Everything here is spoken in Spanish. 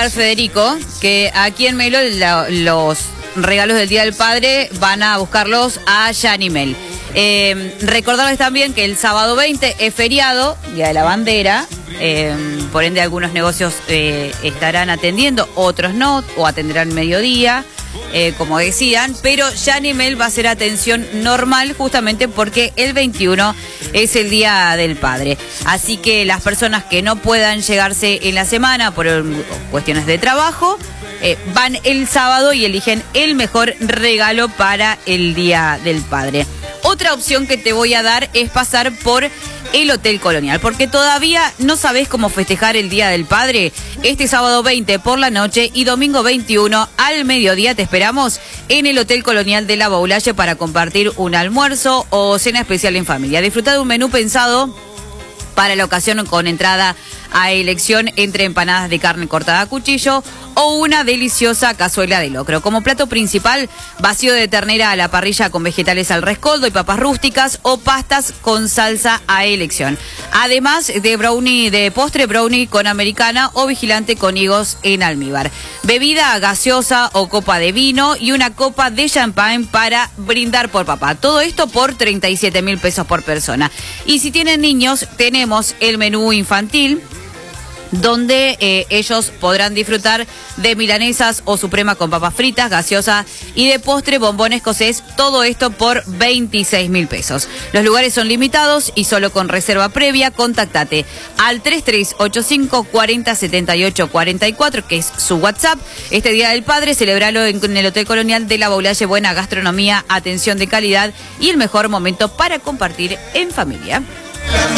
recordar, Federico, que aquí en Melo los regalos del Día del Padre van a buscarlos a Yanimel. Recordarles también que el sábado 20 es feriado, Día de la Bandera, por ende algunos negocios estarán atendiendo, otros no, o atenderán mediodía, como decían, pero Yanimel va a hacer atención normal justamente porque el 21 es el Día del Padre. Así que las personas que no puedan llegarse en la semana por cuestiones de trabajo, van el sábado y eligen el mejor regalo para el Día del Padre. Otra opción que te voy a dar es pasar por el Hotel Colonial, porque todavía no sabés cómo festejar el Día del Padre. Este sábado 20 por la noche y domingo 21 al mediodía te esperamos en el Hotel Colonial de La Baulalle para compartir un almuerzo o cena especial en familia. Disfruta de un menú pensado para la ocasión con entrada a elección entre empanadas de carne cortada a cuchillo o una deliciosa cazuela de locro. Como plato principal, vacío de ternera a la parrilla con vegetales al rescoldo y papas rústicas o pastas con salsa a elección. Además de brownie de postre, brownie con americana o vigilante con higos en almíbar. Bebida gaseosa o copa de vino y una copa de champán para brindar por papá. Todo esto por 37.000 pesos por persona. Y si tienen niños, tenemos el menú infantil, donde ellos podrán disfrutar de milanesas o suprema con papas fritas, gaseosa y de postre bombón escocés, todo esto por 26.000 pesos. Los lugares son limitados y solo con reserva previa. Contáctate al 3385 40 78 44, que es su WhatsApp. Este Día del Padre, celebralo en el Hotel Colonial de La Baulalle. Buena gastronomía, atención de calidad y el mejor momento para compartir en familia.